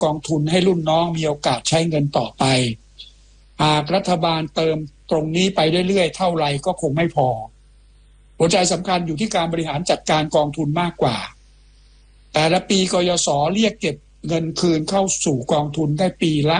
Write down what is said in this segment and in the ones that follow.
กองทุนให้รุ่นน้องมีโอกาสใช้เงินต่อไปหากรัฐบาลเติมตรงนี้ไปเรื่อยๆเท่าไรก็คงไม่พอหัวใจสำคัญอยู่ที่การบริหารจัดการกองทุนมากกว่าแต่ละปีกยศเรียกเก็บเงินคืนเข้าสู่กองทุนได้ปีละ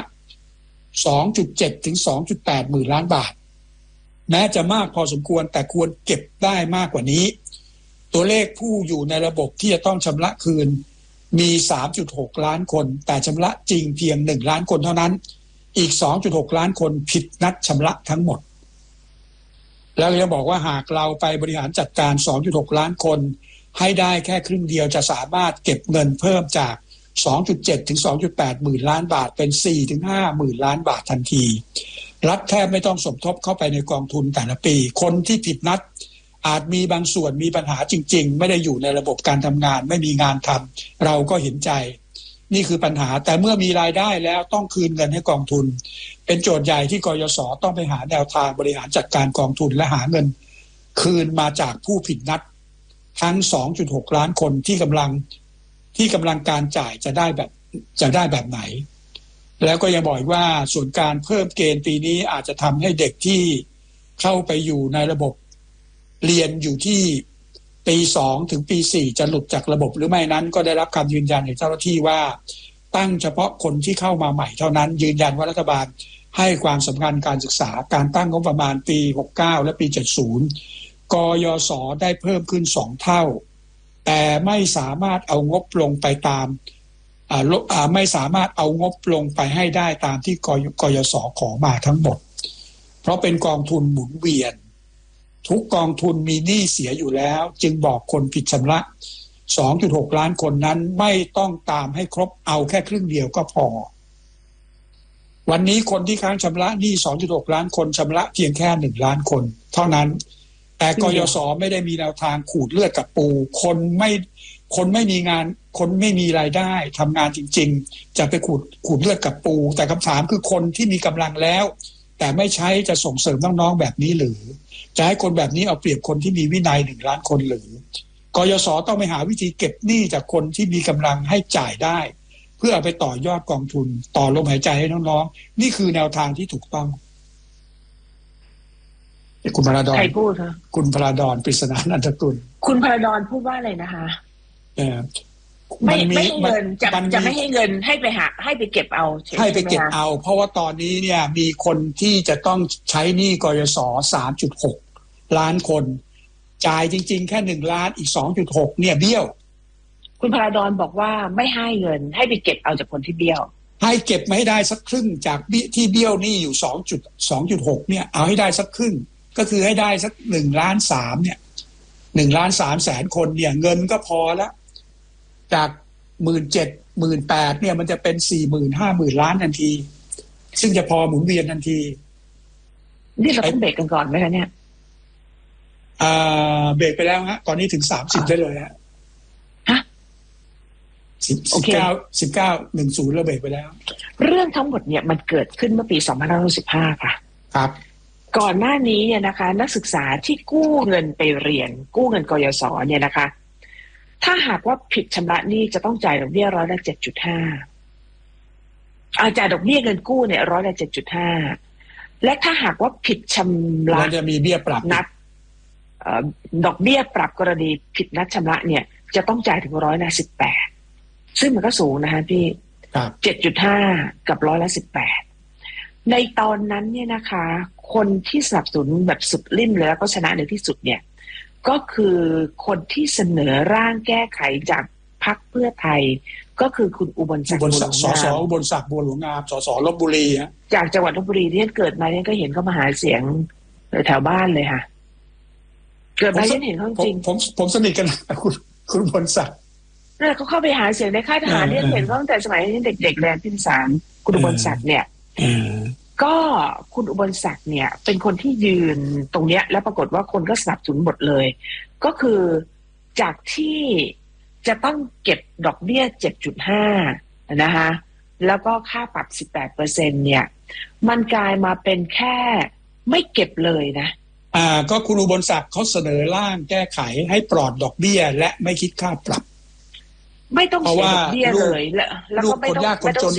2.7 ถึง 2.8 หมื่นล้านบาทแม้จะมากพอสมควรแต่ควรเก็บได้มากกว่านี้ตัวเลขผู้อยู่ในระบบที่จะต้องชำระคืนมี 3.6 ล้านคนแต่ชำระจริงเพียง1ล้านคนเท่านั้นอีก 2.6 ล้านคนผิดนัดชำระทั้งหมดแล้วจะบอกว่าหากเราไปบริหารจัดการ 2.6 ล้านคนให้ได้แค่ครึ่งเดียวจะสามารถเก็บเงินเพิ่มจาก 2.7 ถึง 2.8 หมื่นล้านบาทเป็น 4 ถึง 5 หมื่นล้านบาททันทีรัฐแทบไม่ต้องสมทบเข้าไปในกองทุนแต่ละปีคนที่ผิดนัดอาจมีบางส่วนมีปัญหาจริงๆไม่ได้อยู่ในระบบการทำงานไม่มีงานทำเราก็เห็นใจนี่คือปัญหาแต่เมื่อมีรายได้แล้วต้องคืนเงินให้กองทุนเป็นโจทย์ใหญ่ที่กยศต้องไปหาแนวทางบริหารจัดการกองทุนและหาเงินคืนมาจากผู้ผิดนัดทั้ง 2.6 ล้านคนที่กำลังการจ่ายจะได้แบบไหนแล้วก็ยังบอกว่าส่วนการเพิ่มเกณฑ์ปีนี้อาจจะทำให้เด็กที่เข้าไปอยู่ในระบบเรียนอยู่ที่ปี2ถึงปี4จะหลุดจากระบบหรือไม่นั้นก็ได้รับคำยืนยันจากเจ้าหน้าที่ว่าตั้งเฉพาะคนที่เข้ามาใหม่เท่านั้นยืนยันว่ารัฐบาลให้ความสำคัญการศึกษาการตั้งงบประมาณปี69และปี70กยศได้เพิ่มขึ้น2เท่าแต่ไม่สามารถเอางบลงไปตามไม่สามารถเอางบลงไปให้ได้ตามที่กยศขอมาทั้งหมดเพราะเป็นกองทุนหมุนเวียนทุกกองทุนมีหนี้เสียอยู่แล้วจึงบอกคนผิดชำระ 2.6 ล้านคนนั้นไม่ต้องตามให้ครบเอาแค่ครึ่งเดียวก็พอวันนี้คนที่ค้างชำระหนี้ 2.6 ล้านคนชำระเพียงแค่1ล้านคนเท่านั้นแต่กยศไม่ได้มีแนวทางขูดเลือดกับปูคนไม่มีงานคนไม่มีรายได้ทำงานจริงๆจะไปขูดเลือดกับปูแต่คำถามคือคนที่มีกำลังแล้วแต่ไม่ใช้จะส่งเสริมน้องๆแบบนี้หรือจะให้คนแบบนี้เอาเปรียบคนที่มีวินัย1ล้านคนหรือกยศต้องไปหาวิธีเก็บหนี้จากคนที่มีกำลังให้จ่ายได้เพื่อเอาไปต่อยอดกองทุนต่อลมหายใจให้น้องๆนี่คือแนวทางที่ถูกต้องคุณพระดอนใครพูดคะคุณพระดอนปริศนานันทกุลคุณพระดอนพูดว่าอะไรนะคะไม่ให้เงินจะไม่ให้เงินให้ไปเก็บเอาให้ไปเก็บเอาเพราะว่าตอนนี้เนี่ยมีคนที่จะต้องใช้หนี้กยศ 3.6 ล้านคนจ่ายจริงๆแค่1ล้านอีก 2.6 เนี่ยเบี้ยวคุณพระดอนบอกว่าไม่ให้เงินให้ไปเก็บเอาจากคนที่เบี้ยวให้เก็บไม่ได้สักครึ่งจากที่เบี้ยวหนี้อยู่ 2.6 เนี่ยเอาให้ได้สักครึ่งก็คือให้ได้สัก1.3 ล้านเนี่ย1.3 แสนคนเนี่ยเงินก็พอแล้วจาก 17,000 18,000 เนี่ยมันจะเป็น 40,000 50,000 ล้านทันทีซึ่งจะพอหมุนเวียนทันทีนี่เราต้องเบรกกันก่อนไหมคะเนี่ยเบรกไปแล้วฮะตอนนี้ถึง30ได้เลยฮะ1910เราเบรกไปแล้วเรื่องทั้งหมดเนี่ยมันเกิดขึ้นเมื่อปี2515ค่ะครับก่อนหน้านี้เนี่ยนะคะนักศึกษาที่กู้เงินไปเรียนกู้เงินกยศเนี่ยนะคะถ้าหากว่าผิดชำระหนี้จะต้องจ่ายดอกเบี้ยร้อยละ 7.5 จ่ายดอกเบี้ยเงินกู้เนี่ยร้อยละ 7.5 และถ้าหากว่าผิดชำระจะมีเบี้ยปรับนัดดอกเบี้ยปรับกรณีผิดนัดชำระเนี่ยจะต้องจ่ายถึงร้อยละ 18 ซึ่งมันก็สูงนะคะพี่ 7.5 กับร้อยละ 18 ในตอนนั้นเนี่ยนะคะคนที่สนับสนุนแบบสุดลิ่มเลยแล้วก็ชนะในที่สุดเนี่ยก็คือคนที่เสนอร่างแก้ไขจากพรรคเพื่อไทยก็คือคุณอุบลศักดิ์บัวหลวงงามส.อุบลศักดิ์บัวหลวงงามส.ลพบุรีฮะจากจังหวัดลพบุรีที่เกิดมาเนี่ยก็เห็นเขามาหาเสียงแถวบ้านเลยค่ะเกิดมาเห็นเขาจริงผมสนิทกันคุณอุบลศักดิ์เนี่ยเขาเข้าไปหาเสียงในค่ายทหารเนี่ยเห็นเขาตั้งแต่สมัยเด็กๆเลยพี่สารคุณอุบลศักดิ์เนี่ยก็คุณอุบลศักดิ์เนี่ยเป็นคนที่ยืนตรงเนี้ยแล้วปรากฏว่าคนก็สนับสนุนหมดเลยก็คือจากที่จะต้องเก็บดอกเบี้ย 7.5 นะคะแล้วก็ค่าปรับ 18% เนี่ยมันกลายมาเป็นแค่ไม่เก็บเลยนะก็คุณอุบลศักดิ์เขาเสนอร่างแก้ไขให้ปลอดดอกเบี้ยและไม่คิดค่าปรับไม่ต้องเสียดอกเบี้ยเลยแล้วก็ไม่ต้อง